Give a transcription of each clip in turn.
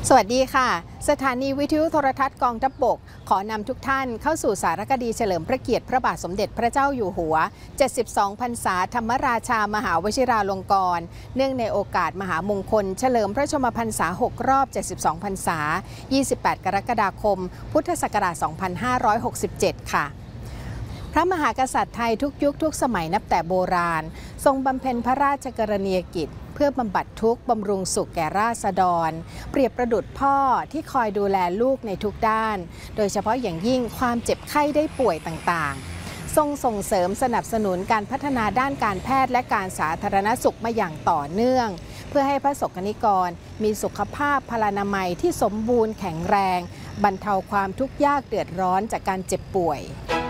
สวัสดีค่ะสถานีวิทยุโทรทัศน์กองทัพบกขอนำทุกท่านเข้าสู่สารคดีเฉลิมพระเกียรติพระบาทสมเด็จพระเจ้าอยู่หัว72พรรษาธรรมราชามหาวชิราลงกรณ์เนื่องในโอกาสมหามงคลเฉลิมพระชนมพรรษา6รอบ72พรรษา28กรกฎาคมพุทธศักราช2567ค่ะพระมหากษัตริย์ไทยทุกยุคทุกสมัยนับแต่โบราณทรงบำเพ็ญพระราชกรณียกิจเพื่อบำบัดทุกข์บำรุงสุขแก่ราษฎรเปรียบประดุจพ่อที่คอยดูแลลูกในทุกด้านโดยเฉพาะอย่างยิ่งความเจ็บไข้ได้ป่วยต่างๆทรงส่งเสริมสนับสนุนการพัฒนาด้านการแพทย์และการสาธารณสุขมาอย่างต่อเนื่องเพื่อให้พระสงฆ์นิกรมีสุขภาพพลานามัยที่สมบูรณ์แข็งแรงบรรเทาความทุกข์ยากเดือดร้อนจากการเจ็บป่วย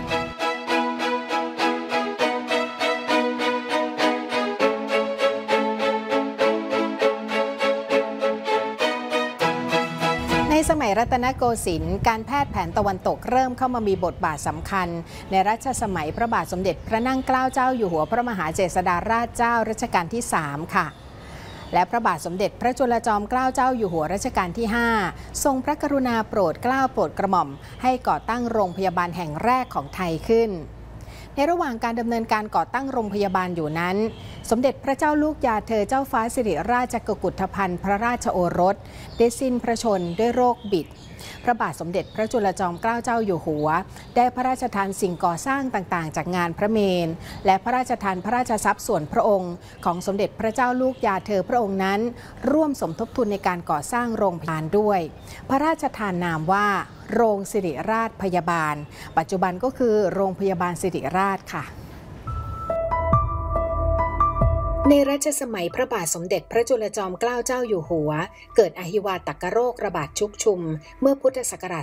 ในสมัยรัตนโกสินทร์การแพทย์แผนตะวันตกเริ่มเข้ามามีบทบาทสำคัญในรัชสมัยพระบาทสมเด็จพระนั่งเกล้าเจ้าอยู่หัวพระมหาเจษฎาราชเจ้ารัชกาลที่3ค่ะและพระบาทสมเด็จพระจุลจอมเกล้าเจ้าอยู่หัวรัชกาลที่5ทรงพระกรุณาโปรดเกล้าโปรดกระหม่อมให้ก่อตั้งโรงพยาบาลแห่งแรกของไทยขึ้นในระหว่างการดำเนินการก่อตั้งโรงพยาบาลอยู่นั้นสมเด็จพระเจ้าลูกยาเธอเจ้าฟ้าสิริราชกุฏภัณฑ์พระราชโอรสได้สิ้นพระชนม์ด้วยโรคบิดพระบาทสมเด็จพระจุลจอมเกล้าเจ้าอยู่หัวได้พระราชทานสิ่งก่อสร้างต่างๆจากงานพระเมรุและพระราชทานพระราชทรัพย์ส่วนพระองค์ของสมเด็จพระเจ้าลูกยาเธอพระองค์นั้นร่วมสมทบทุนในการก่อสร้างโรงพยาบาลด้วยพระราชทานนามว่าโรงสิริราชพยาบาลปัจจุบันก็คือโรงพยาบาลสิริราชค่ะในรัชสมัยพระบาทสมเด็จพระจุลจอมเกล้าเจ้าอยู่หัวเกิดอหิวาตกโรคระบาดชุกชุมเมื่อพุทธศักราช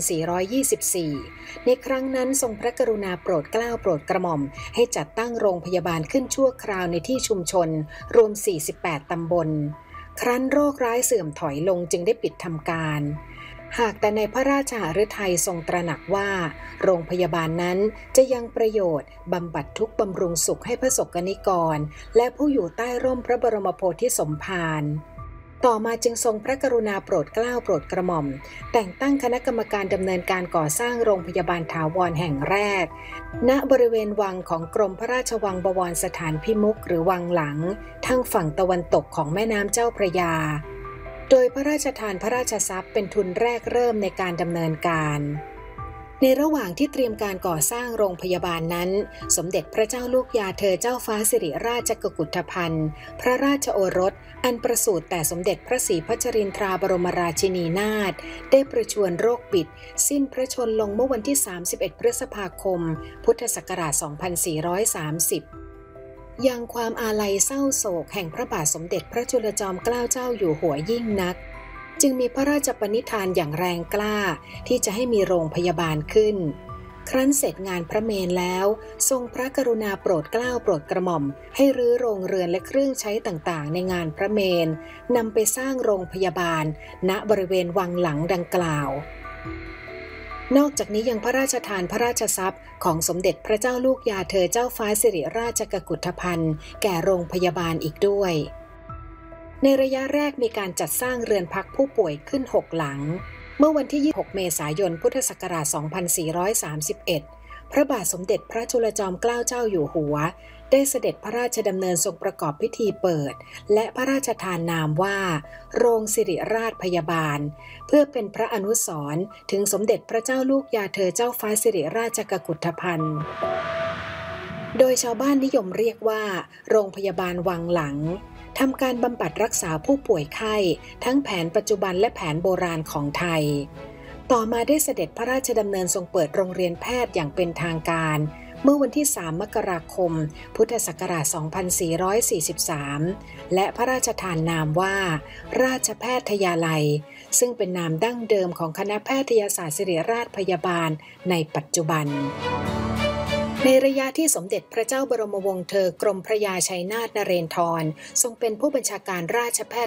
2424 ในครั้งนั้นทรงพระกรุณาโปรดเกล้าโปรดกระหม่อมให้จัดตั้งโรงพยาบาลขึ้นชั่วคราวในที่ชุมชนรวม 48 ตำบล ครั้นโรคร้ายเสื่อมถอยลงจึงได้ปิดทำการหากแต่ในพระราชหฤทัยทรงตระหนักว่าโรงพยาบาลนั้นจะยังประโยชน์บำบัดทุกข์บำรุงสุขให้พระสงฆ์นิกรและผู้อยู่ใต้ร่มพระบรมโพธิสมภารต่อมาจึงทรงพระกรุณาโปรดเกล้าโปรดกระหม่อมแต่งตั้งคณะกรรมการดำเนินการก่อสร้างโรงพยาบาลถาวรแห่งแรกณบริเวณวังของกรมพระราชวังบวรสถานพิมุขหรือวังหลังทางฝั่งตะวันตกของแม่น้ำเจ้าพระยาโดยพระราชทานพระราชทรัพย์เป็นทุนแรกเริ่มในการดำเนินการในระหว่างที่เตรียมการก่อสร้างโรงพยาบาลนั้นสมเด็จพระเจ้าลูกยาเธอเจ้าฟ้าสิริราชกุฏภัณฑ์พระราชโอรสอันประสูติแต่สมเด็จพระศรีพัชรินทราบรมราชินีนาถได้ประชวรโรคบิดสิ้นพระชนม์ลงเมื่อวันที่31พฤษภาคมพุทธศักราช2430ยังความอาลัยเศร้าโศกแห่งพระบาทสมเด็จพระจุลจอมเกล้าเจ้าอยู่หัวยิ่งนักจึงมีพระราชปณิธานอย่างแรงกล้าที่จะให้มีโรงพยาบาลขึ้นครั้นเสร็จงานพระเมรุแล้วทรงพระกรุณาโปรดเกล้าโปรดกระหม่อมให้รื้อโรงเรือนและเครื่องใช้ต่างๆในงานพระเมรุนำไปสร้างโรงพยาบาลณบริเวณวังหลังดังกล่าวนอกจากนี้ยังพระราชทานพระราชทรัพย์ของสมเด็จพระเจ้าลูกยาเธอเจ้าฟ้าสิริราชกุฏภัณฑ์แก่โรงพยาบาลอีกด้วยในระยะแรกมีการจัดสร้างเรือนพักผู้ป่วยขึ้น6หลังเมื่อวันที่26เมษายนพุทธศักราช2431พระบาทสมเด็จพระจุลจอมเกล้าเจ้าอยู่หัวได้เสด็จพระราชดำเนินทรงประกอบพิธีเปิดและพระราชทานนามว่าโรงสิริราชพยาบาลเพื่อเป็นพระอนุสรณ์ถึงสมเด็จพระเจ้าลูกยาเธอเจ้าฟ้าสิริราชกุฏภัณฑ์โดยชาวบ้านนิยมเรียกว่าโรงพยาบาลวังหลังทำการบำบัดรักษาผู้ป่วยไข้ทั้งแผนปัจจุบันและแผนโบราณของไทยต่อมาได้เสด็จพระราชดำเนินทรงเปิดโรงเรียนแพทย์อย่างเป็นทางการเมื่อวันที่3มกราคมพุทธศักราช2443และพระราชทานนามว่าราชแพทยาลัยซึ่งเป็นนามดั้งเดิมของคณะแพทยศาสตร์ศิริราชพยาบาลในปัจจุบันในระยะที่สมเด็จพระเจ้าบรมวงศ์เธอกรมพระยาชัยนาทนเรนทรทรงเป็นผู้บัญชาการราชแพ